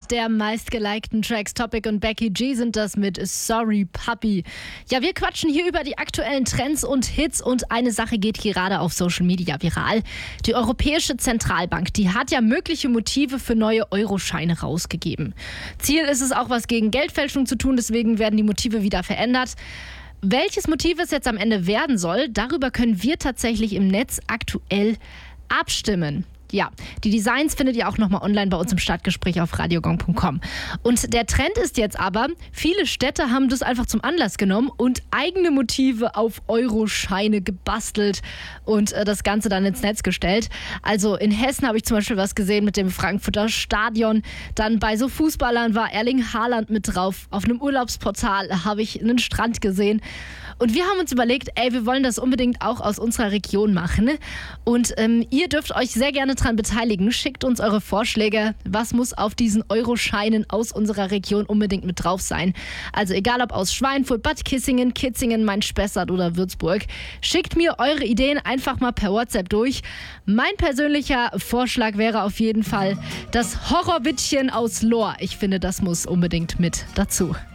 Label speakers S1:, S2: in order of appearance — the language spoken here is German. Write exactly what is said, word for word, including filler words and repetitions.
S1: der meistgelikten Tracks. Topic und Becky G sind das mit Sorry Puppy. Ja, wir quatschen hier über die aktuellen Trends und Hits und eine Sache geht gerade auf Social Media viral. Die Europäische Zentralbank, die hat ja mögliche Motive für neue Euroscheine rausgegeben. Ziel ist es auch, was gegen Geldfälschung zu tun, deswegen werden die Motive wieder verändert. Welches Motiv es jetzt am Ende werden soll, darüber können wir tatsächlich im Netz aktuell abstimmen. Ja, die Designs findet ihr auch nochmal online bei uns im Stadtgespräch auf radiogong punkt com. Und der Trend ist jetzt aber, viele Städte haben das einfach zum Anlass genommen und eigene Motive auf Euroscheine gebastelt und äh, das Ganze dann ins Netz gestellt. Also in Hessen habe ich zum Beispiel was gesehen mit dem Frankfurter Stadion. Dann bei so Fußballern war Erling Haaland mit drauf. Auf einem Urlaubsportal habe ich einen Strand gesehen. Und wir haben uns überlegt, ey, wir wollen das unbedingt auch aus unserer Region machen. Und ähm, ihr dürft euch sehr gerne daran beteiligen. Schickt uns eure Vorschläge. Was muss auf diesen Euroscheinen aus unserer Region unbedingt mit drauf sein? Also egal ob aus Schweinfurt, Bad Kissingen, Kitzingen, Main-Spessart oder Würzburg. Schickt mir eure Ideen einfach mal per WhatsApp durch. Mein persönlicher Vorschlag wäre auf jeden Fall das Horrorwittchen aus Lohr. Ich finde, das muss unbedingt mit dazu.